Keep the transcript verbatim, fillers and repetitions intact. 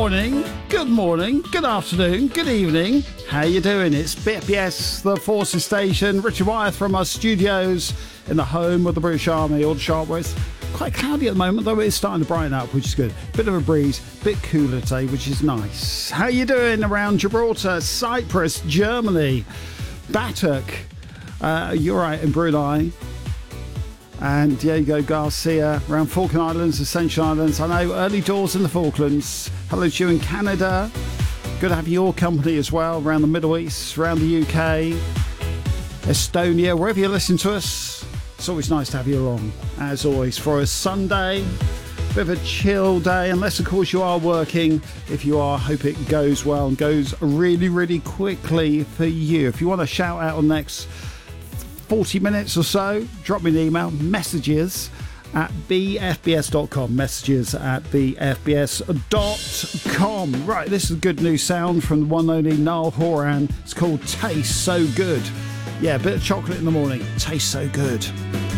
morning, good morning, good afternoon, good evening. How you doing? It's B F B S, the Forces Station. Richard Wyeth from our studios in the home of the British Army, Old Sharpwest. Quite cloudy at the moment, though it's starting to brighten up, which is good. Bit of a breeze, bit cooler today, which is nice. How you doing around Gibraltar, Cyprus, Germany, Batuk? Uh, you're right, in Brunei. And Diego Garcia around Falkland Islands, Ascension Islands. I know early doors in the Falklands. Hello to you in Canada. Good to have your company as well around the Middle East, around the U K, Estonia, wherever you listen to us. It's always nice to have you along, as always, for a Sunday. Bit of a chill day, unless of course you are working. If you are, hope it goes well and goes really, really quickly for you. If you want to shout out on the next forty minutes or so, drop me an email, messages at b f b s dot com, messages at b f b s dot com. Right, this is a good new sound from the one and only Niall Horan. It's called Taste So Good. Yeah, a bit of chocolate in the morning, tastes so good.